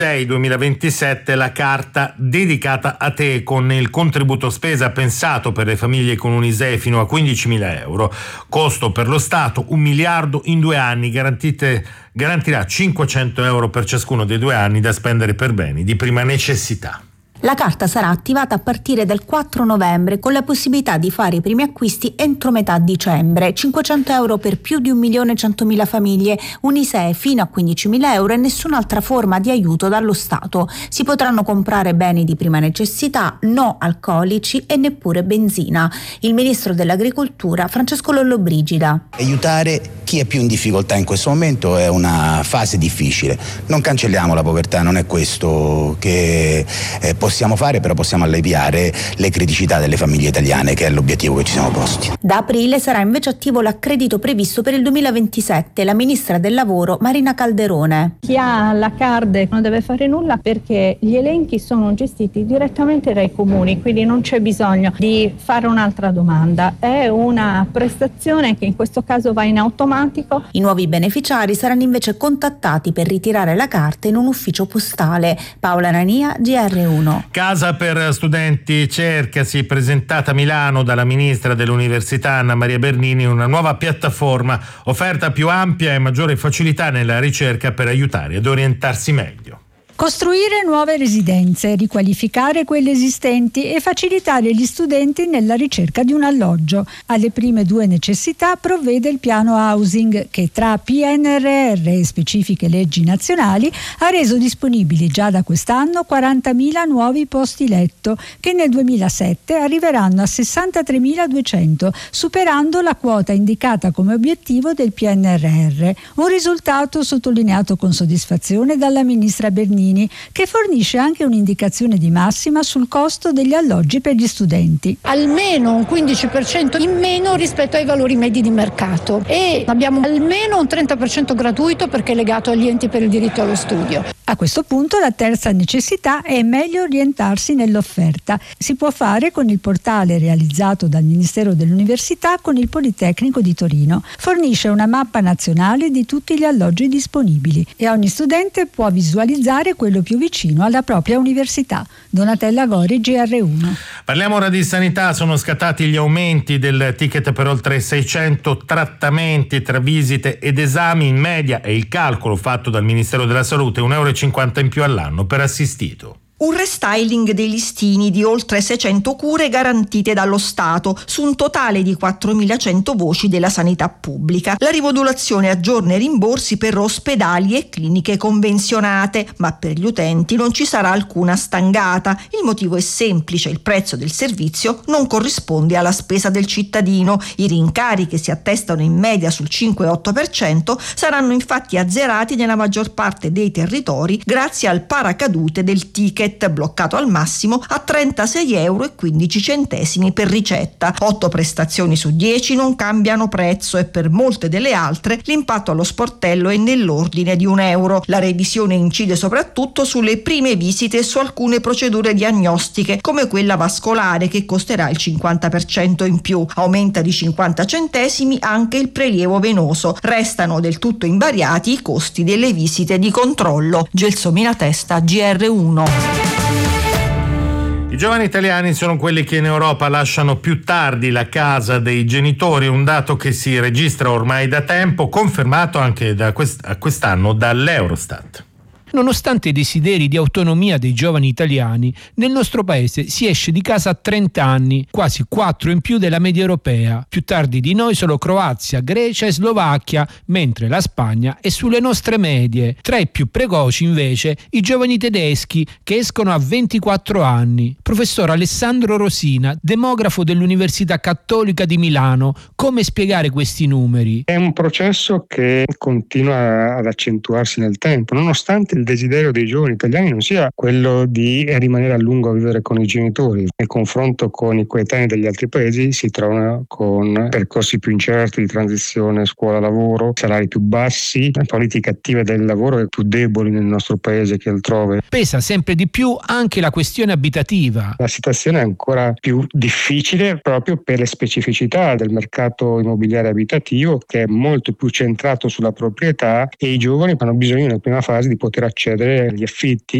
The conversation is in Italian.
2027 la carta dedicata a te con il contributo spesa pensato per le famiglie con un ISEE fino a 15.000 euro. Costo per lo Stato 1 miliardo in 2 anni, garantirà 500 euro per ciascuno dei 2 anni da spendere per beni di prima necessità. La carta sarà attivata a partire dal 4 novembre con la possibilità di fare i primi acquisti entro metà dicembre. 500 euro per più di 1.100.000 famiglie, un ISEE fino a 15.000 euro e nessun'altra forma di aiuto dallo Stato. Si potranno comprare beni di prima necessità, no alcolici e neppure benzina. Il ministro dell'Agricoltura Francesco Lollobrigida. Aiutare chi è più in difficoltà in questo momento è una fase difficile. Non cancelliamo la povertà, non è questo che possiamo fare, però possiamo alleviare le criticità delle famiglie italiane, che è l'obiettivo che ci siamo posti. Da aprile sarà invece attivo l'accredito previsto per il 2027. La ministra del lavoro Marina Calderone. Chi ha la card non deve fare nulla perché gli elenchi sono gestiti direttamente dai comuni, quindi non c'è bisogno di fare un'altra domanda. È una prestazione che in questo caso va in automatico. I nuovi beneficiari saranno invece contattati per ritirare la carta in un ufficio postale. Paola Nania, GR1. Casa per studenti cercasi, presentata a Milano dalla ministra dell'Università Anna Maria Bernini, una nuova piattaforma, offerta più ampia e maggiore facilità nella ricerca per aiutare ad orientarsi meglio. Costruire nuove residenze, riqualificare quelle esistenti e facilitare gli studenti nella ricerca di un alloggio. Alle prime 2 necessità provvede il piano housing che tra PNRR e specifiche leggi nazionali ha reso disponibili già da quest'anno 40.000 nuovi posti letto che nel 2007 arriveranno a 63.200, superando la quota indicata come obiettivo del PNRR. Un risultato sottolineato con soddisfazione dalla ministra Bernini, che fornisce anche un'indicazione di massima sul costo degli alloggi per gli studenti. Almeno un 15% in meno rispetto ai valori medi di mercato e abbiamo almeno un 30% gratuito perché è legato agli enti per il diritto allo studio. A questo punto la terza necessità è meglio orientarsi nell'offerta. Si può fare con il portale realizzato dal Ministero dell'Università con il Politecnico di Torino. Fornisce una mappa nazionale di tutti gli alloggi disponibili e ogni studente può visualizzare quello più vicino alla propria università. Donatella Gori, GR1. Parliamo ora di sanità. Sono scattati gli aumenti del ticket per oltre 600 trattamenti tra visite ed esami. In media è il calcolo fatto dal Ministero della Salute, €1,50 in più all'anno per assistito. Un restyling dei listini di oltre 600 cure garantite dallo Stato su un totale di 4.100 voci della sanità pubblica. La rimodulazione aggiorna i rimborsi per ospedali e cliniche convenzionate, ma per gli utenti non ci sarà alcuna stangata. Il motivo è semplice: il prezzo del servizio non corrisponde alla spesa del cittadino. I rincari, che si attestano in media sul 5,8%, saranno infatti azzerati nella maggior parte dei territori grazie al paracadute del ticket, bloccato al massimo a €36,15 per ricetta. 8 prestazioni su 10 non cambiano prezzo e per molte delle altre l'impatto allo sportello è nell'ordine di €1. La revisione incide soprattutto sulle prime visite e su alcune procedure diagnostiche, come quella vascolare, che costerà il 50% in più. Aumenta di 50 centesimi anche il prelievo venoso. Restano del tutto invariati i costi delle visite di controllo. Gelsomina Testa, GR1. I giovani italiani sono quelli che in Europa lasciano più tardi la casa dei genitori, un dato che si registra ormai da tempo, confermato anche quest'anno dall'Eurostat. Nonostante i desideri di autonomia dei giovani italiani, nel nostro paese si esce di casa a 30 anni, quasi 4 in più della media europea. Più tardi di noi solo Croazia, Grecia e Slovacchia, mentre la Spagna è sulle nostre medie. Tra i più precoci invece i giovani tedeschi, che escono a 24 anni. Professor Alessandro Rosina, demografo dell'Università Cattolica di Milano, come spiegare questi numeri? È un processo che continua ad accentuarsi nel tempo, nonostante il desiderio dei giovani italiani non sia quello di rimanere a lungo a vivere con i genitori. Nel confronto con i coetanei degli altri paesi si trovano con percorsi più incerti di transizione scuola-lavoro, salari più bassi, politiche attive del lavoro più deboli nel nostro paese che altrove. Pesa sempre di più anche la questione abitativa. La situazione è ancora più difficile proprio per le specificità del mercato immobiliare abitativo, che è molto più centrato sulla proprietà, e i giovani hanno bisogno nella prima fase di poter accedere agli affitti